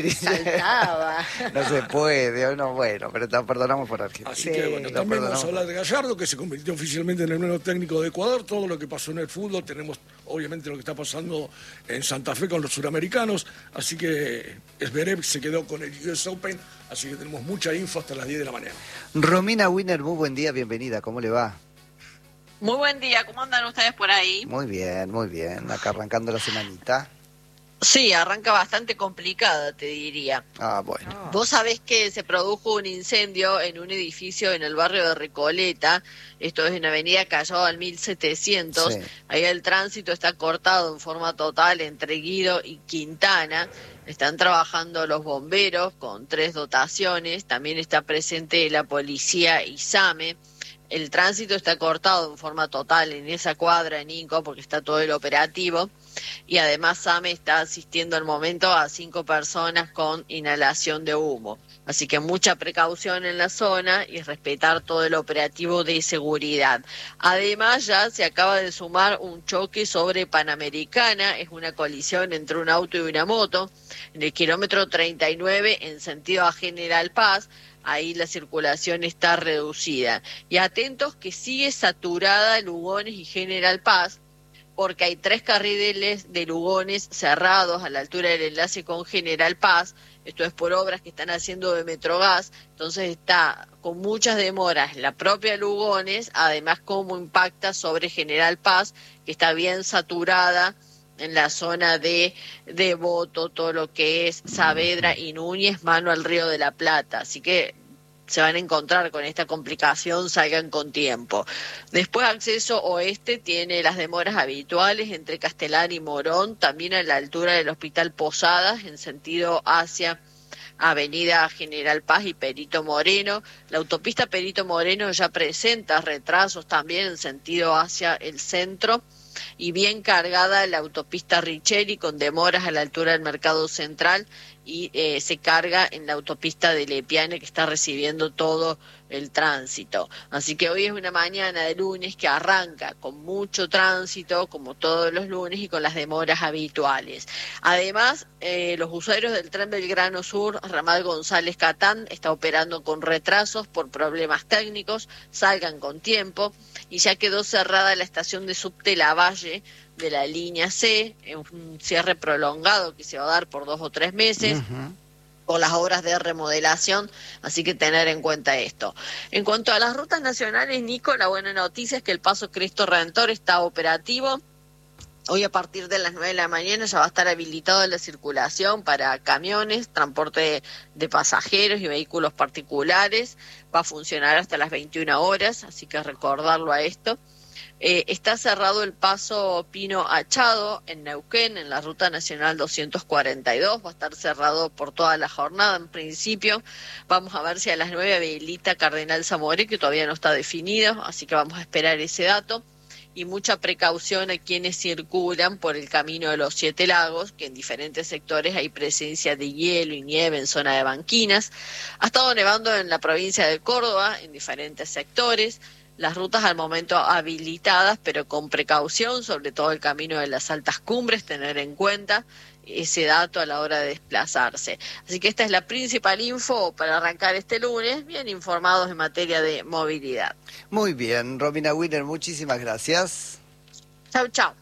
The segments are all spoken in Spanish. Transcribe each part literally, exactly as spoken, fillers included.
Saltaba. No se puede, no, bueno, pero te perdonamos por Argentina. Así que bueno, Lo también vamos perdonamos a hablar de Gallardo, que se convirtió oficialmente en el nuevo técnico de Ecuador, todo lo que pasó en el fútbol, tenemos obviamente lo que está pasando en Santa Fe con los suramericanos, así que Zverev se quedó con el U S Open, así que tenemos mucha info hasta las diez de la mañana. Romina Wiener, muy buen día, bienvenida, ¿cómo le va? Muy buen día, ¿cómo andan ustedes por ahí? Muy bien, muy bien, acá arrancando la semanita. Sí, arranca bastante complicada, te diría. Ah, bueno. No. Vos sabés que se produjo un incendio en un edificio en el barrio de Recoleta, esto es en Avenida Callao al mil setecientos, Sí. ahí el tránsito está cortado en forma total entre Guido y Quintana, están trabajando los bomberos con tres dotaciones, también está presente la policía y SAME. El tránsito está cortado en forma total en esa cuadra, en Inco, porque está todo el operativo. Y además SAME está asistiendo al momento a cinco personas con inhalación de humo. Así que mucha precaución en la zona y respetar todo el operativo de seguridad. Además ya se acaba de sumar un choque sobre Panamericana, es una colisión entre un auto y una moto, en el kilómetro treinta y nueve en sentido a General Paz. Ahí la circulación está reducida. Y atentos que sigue saturada Lugones y General Paz, porque hay tres carriles de Lugones cerrados a la altura del enlace con General Paz. Esto es por obras que están haciendo de Metrogas, entonces está con muchas demoras la propia Lugones, además cómo impacta sobre General Paz, que está bien saturada en la zona de Devoto, todo lo que es Saavedra y Núñez, mano al Río de la Plata. Así que se van a encontrar con esta complicación, salgan con tiempo. Después acceso oeste tiene las demoras habituales entre Castelar y Morón, también a la altura del Hospital Posadas, en sentido hacia Avenida General Paz y Perito Moreno. La autopista Perito Moreno ya presenta retrasos también en sentido hacia el centro, y bien cargada la autopista Richeri con demoras a la altura del Mercado Central, y eh, se carga en la autopista de Lepiane, que está recibiendo todo el tránsito. Así que hoy es una mañana de lunes que arranca con mucho tránsito, como todos los lunes, y con las demoras habituales. Además, eh, los usuarios del tren Belgrano Sur, ramal González Catán, está operando con retrasos por problemas técnicos, salgan con tiempo, y ya quedó cerrada la estación de subte Lavalle de la línea C, en un cierre prolongado que se va a dar por dos o tres meses. Uh-huh. Por las obras de remodelación, así que tener en cuenta esto. En cuanto a las rutas nacionales, Nico, la buena noticia es que el Paso Cristo Redentor está operativo. Hoy a partir de las nueve de la mañana ya va a estar habilitado la circulación para camiones, transporte de, de pasajeros y vehículos particulares. Va a funcionar hasta las veintiuna horas, así que recordarlo a esto. Eh, está cerrado el paso Pino Achado en Neuquén, en la Ruta Nacional doscientos cuarenta y dos, va a estar cerrado por toda la jornada en principio. Vamos a ver si a las nueve habilita Cardenal Zamoré, que todavía no está definido, así que vamos a esperar ese dato. Y mucha precaución a quienes circulan por el camino de los Siete Lagos, que en diferentes sectores hay presencia de hielo y nieve en zona de banquinas. Ha estado nevando en la provincia de Córdoba, en diferentes sectores. Las rutas al momento habilitadas, pero con precaución, sobre todo el camino de las altas cumbres, tener en cuenta ese dato a la hora de desplazarse. Así que esta es la principal info para arrancar este lunes, bien informados en materia de movilidad. Muy bien, Romina Wiener, muchísimas gracias. Chau, chau.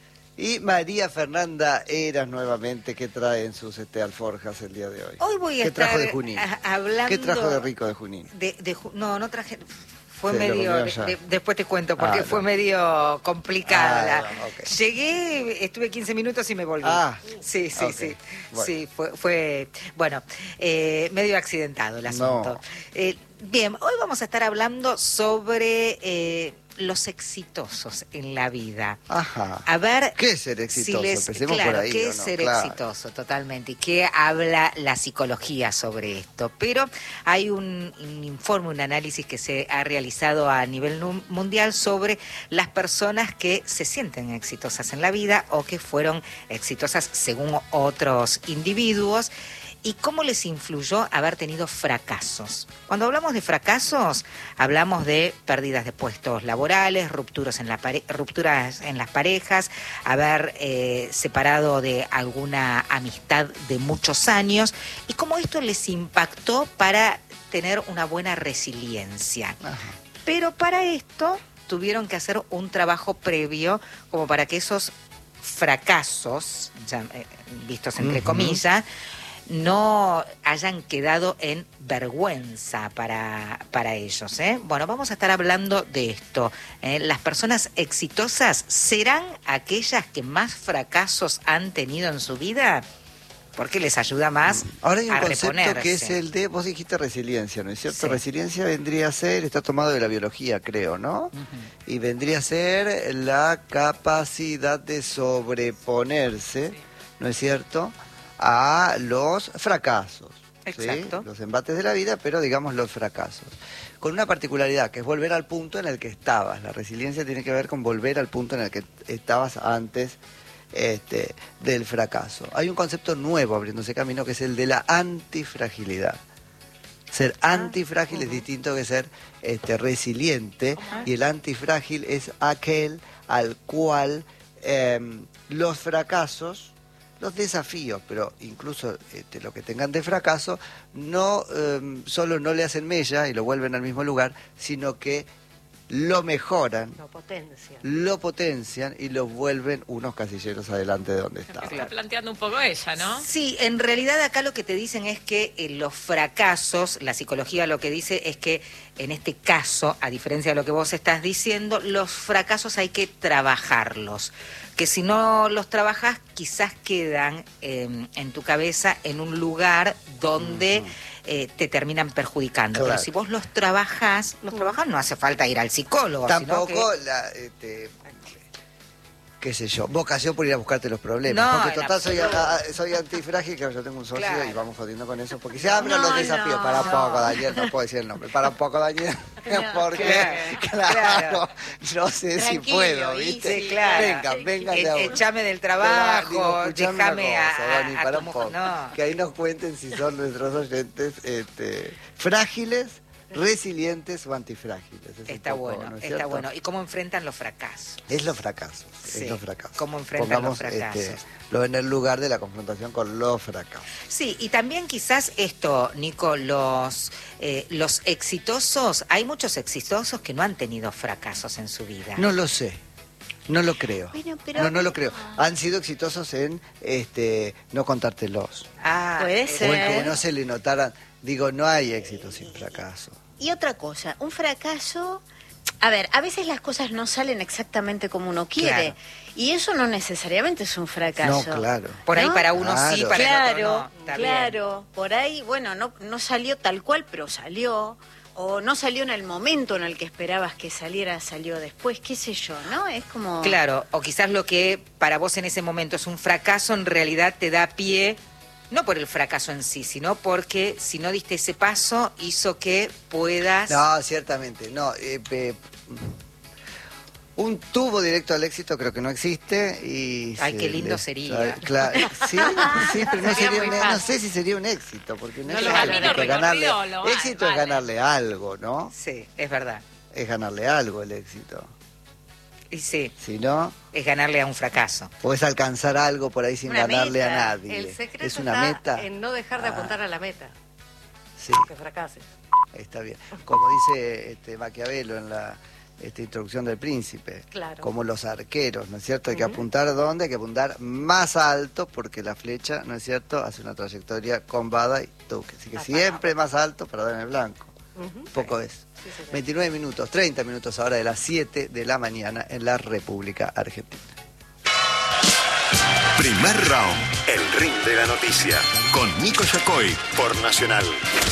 Y María Fernanda Eras nuevamente, ¿qué trae en sus este, alforjas el día de hoy? Hoy voy a ¿Qué estar trajo de Junín? hablando... ¿Qué trajo de rico de Junín? De, de, no, no traje... Fue Se medio, de, de, después te cuento, porque ah, fue no. medio complicada. Ah, no, okay. Llegué, estuve quince minutos y me volví. Ah, sí, sí, okay. sí. Bueno. Sí, fue, fue bueno, eh, medio accidentado el asunto. No. Eh, bien, hoy vamos a estar hablando sobre eh, los exitosos en la vida. Ajá. A ver, ¿qué es ser exitoso? Si les, Empecemos claro, por ahí. ¿qué es no? ser claro. exitoso? Totalmente. ¿Y qué habla la psicología sobre esto? Pero hay un, un informe, un análisis que se ha realizado a nivel mundial sobre las personas que se sienten exitosas en la vida o que fueron exitosas según otros individuos. y cómo les influyó haber tenido fracasos. Cuando hablamos de fracasos, hablamos de pérdidas de puestos laborales, rupturas en, la pare- rupturas en las parejas, haber eh, separado de alguna amistad de muchos años, y cómo esto les impactó para tener una buena resiliencia. Ajá. Pero para esto tuvieron que hacer un trabajo previo como para que esos fracasos, ya, eh, vistos entre uh-huh. comillas, no hayan quedado en vergüenza para, para ellos, ¿eh? Bueno, vamos a estar hablando de esto. ¿eh? Las personas exitosas, ¿serán aquellas que más fracasos han tenido en su vida? Porque les ayuda más Ahora hay un a concepto reponerse. Que es el de, vos dijiste resiliencia, ¿no es cierto? Sí. Resiliencia vendría a ser, está tomado de la biología, creo, ¿no? Uh-huh. Y vendría a ser la capacidad de sobreponerse, sí. ¿no es cierto?, a los fracasos. Exacto. ¿sí? Los embates de la vida, pero digamos los fracasos. Con una particularidad, que es volver al punto en el que estabas. La resiliencia tiene que ver con volver al punto en el que estabas antes Este, del fracaso. Hay un concepto nuevo abriéndose camino que es el de la antifragilidad. Ser ah, antifrágil uh-huh. es distinto que ser este, resiliente, uh-huh. y el antifrágil es aquel al cual eh, los fracasos, los desafíos, pero incluso este, lo que tengan de fracaso, no eh, solo no le hacen mella y lo vuelven al mismo lugar, sino que lo mejoran, lo potencian. lo potencian y los vuelven unos casilleros adelante de donde estaban. Está planteando un poco ella, ¿no? Sí, en realidad acá lo que te dicen es que eh, los fracasos, la psicología lo que dice es que en este caso, a diferencia de lo que vos estás diciendo, los fracasos hay que trabajarlos. Que si no los trabajas, quizás quedan eh, en tu cabeza en un lugar donde... Uh-huh. Eh, te terminan perjudicando. Claro. Pero si vos los trabajás, los trabajás no hace falta ir al psicólogo. Tampoco sino que... la... Este... qué sé yo, vocación por ir a buscarte los problemas. No, porque total soy, a, soy antifrágil, que yo tengo un socio, claro. y vamos jodiendo con eso. Porque se abren no, los desafíos. No, para no. poco, Daniel, no puedo decir el nombre. Para poco, Daniel. No, porque, claro, claro, no sé Tranquilo, si puedo, ¿viste? Sí, claro. Vengan, vengan de ahora. Echame del trabajo, déjame a, a, Dani, para a tu mujer. No. Que ahí nos cuenten si son nuestros oyentes este, frágiles, resilientes o antifrágiles. Es está poco, bueno, ¿no es está cierto? Bueno. ¿Y cómo enfrentan los fracasos? Es los fracasos, sí. es los fracasos. ¿Cómo enfrentan Pongamos, los fracasos? Este, lo en el lugar de la confrontación con los fracasos. Sí, y también quizás esto, Nico, los, eh, los exitosos, hay muchos exitosos que no han tenido fracasos en su vida. No lo sé. No lo creo. Bueno, pero... No, no lo creo. Han sido exitosos en este no contártelos. Ah, puede ser. O en que no se le notaran. Digo, no hay éxito sin fracaso. Y otra cosa, un fracaso... A ver, a veces las cosas no salen exactamente como uno quiere. Claro. Y eso no necesariamente es un fracaso. No, claro. Por ahí ¿no? para uno claro. sí, para claro, el otro no. Claro, bien. Por ahí, bueno, no, no salió tal cual, pero salió... O no salió en el momento en el que esperabas que saliera, salió después, qué sé yo, ¿no? Es como... Claro, o quizás lo que para vos en ese momento es un fracaso, en realidad te da pie, no por el fracaso en sí, sino porque si no diste ese paso, hizo que puedas... No, ciertamente, no. Eh, eh, un tubo directo al éxito creo que no existe y... Ay, qué lindo le, sería. Claro, sí, sí, pero no, sería un, no sé si sería un éxito, porque un no éxito es que ganarle, lo éxito vale. es ganarle algo, ¿no? Sí, es verdad. Es ganarle algo el éxito. Y sí. Si no... Es ganarle a un fracaso. Podés alcanzar algo por ahí sin una ganarle meta. a nadie. El secreto es una está meta. en no dejar de apuntar ah. a la meta. Sí. Que fracases. Está bien. Como dice este, Maquiavelo en la... esta introducción del príncipe, claro. como los arqueros, ¿no es cierto? Hay que apuntar ¿dónde? Hay que apuntar más alto porque la flecha, ¿no es cierto?, hace una trayectoria con bada y toque. Así que ah, siempre más alto para dar en el blanco. Uh-huh. Poco es. Sí, veintinueve minutos, treinta minutos ahora de las siete de la mañana en la República Argentina. Primer round, el ring de la noticia, con Nico Yacoy por Nacional.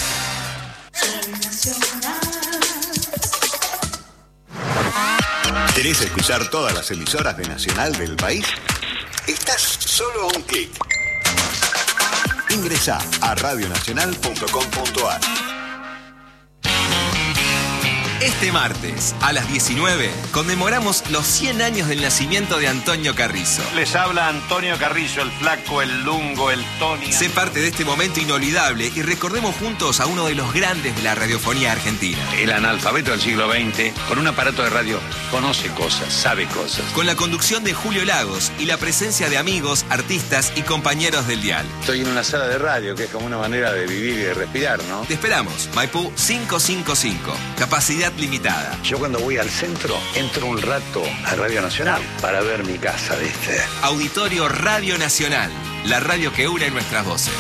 ¿Querés escuchar todas las emisoras de Nacional del país? Estás solo a un clic. Ingresá a radionacional punto com punto ar. Este martes, a las diecinueve, conmemoramos los cien años del nacimiento de Antonio Carrizo. Les habla Antonio Carrizo, el flaco, el lungo, el Tony. Sé parte de este momento inolvidable y recordemos juntos a uno de los grandes de la radiofonía argentina. El analfabeto del siglo veinte, con un aparato de radio, conoce cosas, sabe cosas. Con la conducción de Julio Lagos y la presencia de amigos, artistas y compañeros del dial. Estoy en una sala de radio, que es como una manera de vivir y de respirar, ¿no? Te esperamos, Maipú quinientos cincuenta y cinco. Capacidad limitada. Yo cuando voy al centro, entro un rato a Radio Nacional para ver mi casa, ¿viste? Auditorio Radio Nacional, la radio que une nuestras voces.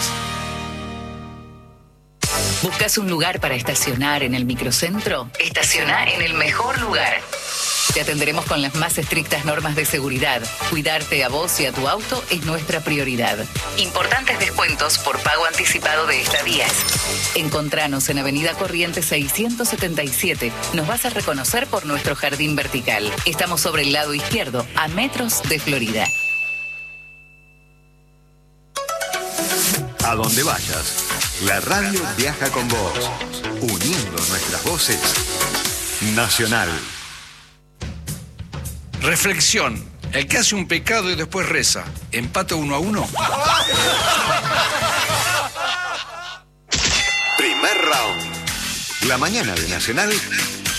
¿Buscas un lugar para estacionar en el microcentro? Estaciona en el mejor lugar. Te atenderemos con las más estrictas normas de seguridad. Cuidarte a vos y a tu auto es nuestra prioridad. Importantes descuentos por pago anticipado de estadías. Encontranos en Avenida Corrientes seiscientos setenta y siete. Nos vas a reconocer por nuestro jardín vertical. Estamos sobre el lado izquierdo, a metros de Florida. A donde vayas, la radio viaja con vos, uniendo nuestras voces. Nacional. Reflexión. El que hace un pecado y después reza, ¿empate uno a uno? Primer round. La mañana de Nacional